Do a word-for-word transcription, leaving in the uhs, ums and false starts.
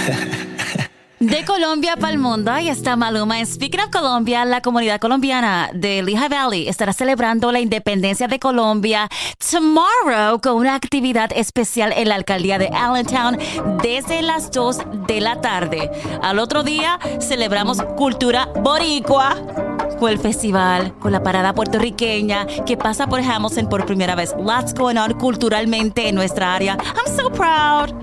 De Colombia para el mundo, ahí está Maluma. En Speaking of Colombia, la comunidad colombiana de Lehigh Valley estará celebrando la independencia de Colombia tomorrow con una actividad especial en la alcaldía de Allentown desde las dos de la tarde. Al otro día celebramos cultura boricua con el festival, con la parada puertorriqueña que pasa por Hamilton por primera vez. Lots going on culturalmente en nuestra área. I'm so proud.